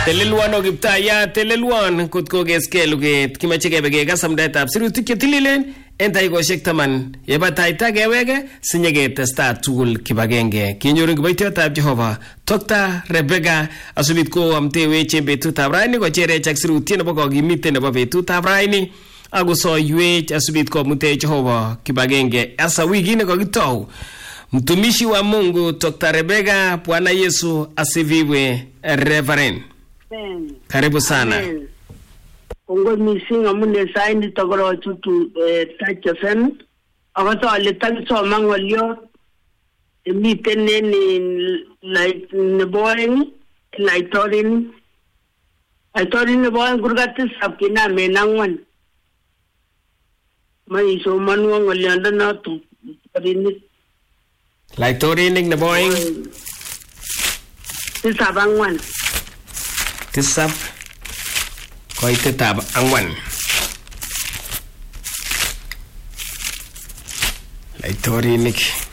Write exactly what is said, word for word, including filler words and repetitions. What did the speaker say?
Telelwan okiptaya telelwan kotko keske luget kimache kebe kekas amdaetab sirutik chetililen en taikoshek taman yebataita keweke sinyeketesta tugul kibagenge kinyoru kiboitiotab Jehova Doctor Rebecca asubit ko amtewech en betutab raini kocherech ak sirutiet nebo kokimite nebo betutab raini akosoywech asubit komute Jehova kibagenge asa wiki nekokitou mtumishi wa Mungu Doctor Rebecca. Bwana Yesu asifiwe. Reverend, Amen. Karibu sana. Amen. Kongo missing amune saini togoro tutu Touch F M. Agato ale tagso mangolyo miten ni like ne boring like torin I torin ne boring gurgatis sapkina menangwan. Mai so manwa ngolyo na tu torin Like torin ne boring tisabangwan. Tisab koitetab angwan. Like torinik